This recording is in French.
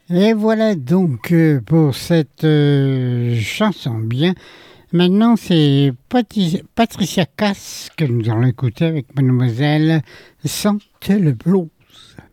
Et voilà donc pour cette chanson bien. Maintenant, c'est Patricia Cass que nous allons écouter avec Mademoiselle Sante le blues.